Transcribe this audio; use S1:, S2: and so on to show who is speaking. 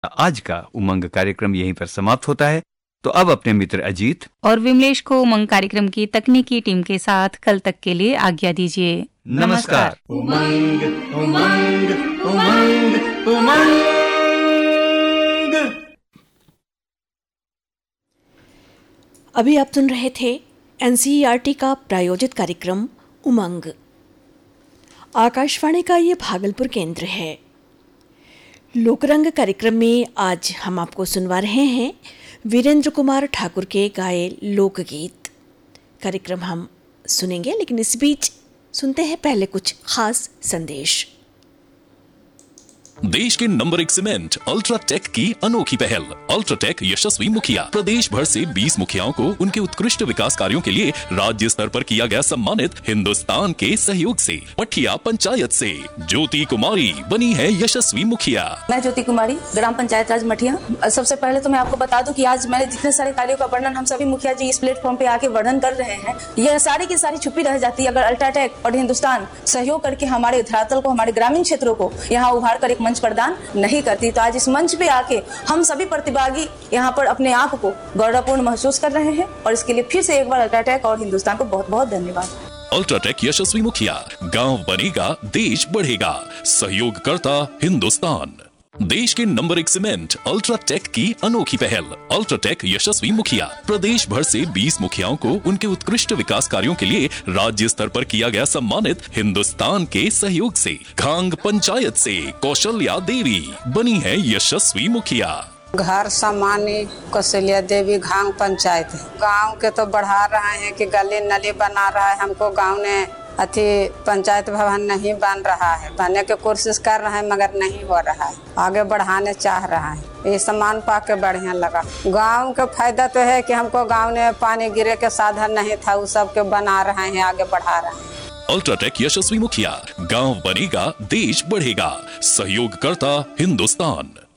S1: आज का उमंग कार्यक्रम यहीं पर समाप्त होता है। तो अब अपने मित्र अजीत
S2: और विमलेश को उमंग कार्यक्रम की तकनीकी टीम के साथ कल तक के लिए आज्ञा दीजिए।
S1: नमस्कार।
S3: उमंग उमंग उमंग उमंग।
S4: अभी आप सुन रहे थे एनसीईआरटी का प्रायोजित कार्यक्रम उमंग। आकाशवाणी का ये भागलपुर केंद्र है। लोकरंग कार्यक्रम में आज हम आपको सुनवा रहे हैं वीरेंद्र कुमार ठाकुर के गाए लोकगीत। कार्यक्रम हम सुनेंगे, लेकिन इस बीच सुनते हैं पहले कुछ खास संदेश।
S5: देश के नंबर 1 सीमेंट अल्ट्राटेक की अनोखी पहल। अल्ट्राटेक यशस्वी मुखिया प्रदेश भर से 20 मुखियाओं को उनके उत्कृष्ट विकास कार्यों के लिए राज्य स्तर पर किया गया सम्मानित। हिंदुस्तान के सहयोग से मठिया पंचायत से ज्योति कुमारी बनी है यशस्वी मुखिया।
S6: मैं ज्योति कुमारी, ग्राम पंचायत राज मठिया। सबसे पहले तो मैं आपको बता दूं कि आज मैंने जितने सारे कार्यों का वर्णन हम सभी मुखिया जी इस प्लेटफॉर्म पे आके वर्णन कर रहे हैं, यह सारी की सारी छुपी रह जाती है अगर अल्ट्राटेक और हिंदुस्तान सहयोग करके हमारे धरातल को, हमारे ग्रामीण क्षेत्रों को यहाँ उभार कर एक मंच प्रदान नहीं करती। तो आज इस मंच पे आके हम सभी प्रतिभागी यहाँ पर अपने आप को गौरवपूर्ण महसूस कर रहे हैं और इसके लिए फिर से एक बार अल्ट्राटेक और हिंदुस्तान को बहुत बहुत धन्यवाद।
S5: अल्ट्राटेक यशस्वी मुखिया, गांव बनेगा देश बढ़ेगा, सहयोगकर्ता हिंदुस्तान। देश के नंबर 1 सीमेंट अल्ट्राटेक की अनोखी पहल। अल्ट्राटेक यशस्वी मुखिया प्रदेश भर से 20 मुखियाओं को उनके उत्कृष्ट विकास कार्यों के लिए राज्य स्तर पर किया गया सम्मानित। हिंदुस्तान के सहयोग से घांग पंचायत से कौशल्या देवी बनी है यशस्वी मुखिया।
S7: घर सामान्य कौशल्या देवी घांग पंचायत गांव के तो बढ़ा रहे हैं कि गली नली बना रहा है। हमको गांव ने पंचायत भवन नहीं बन रहा है, बनने की कोशिश कर रहे हैं मगर नहीं हो रहा है। आगे बढ़ाने चाह रहा है। ये सामान पा के बढ़िया लगा। गांव का फायदा तो है कि हमको गांव में पानी गिरे के साधन नहीं था, वो सब के बना रहे हैं, आगे बढ़ा रहे हैं।
S5: अल्ट्राटेक यशस्वी मुखिया, गांव बनेगा देश बढ़ेगा, सहयोगकर्ता हिंदुस्तान।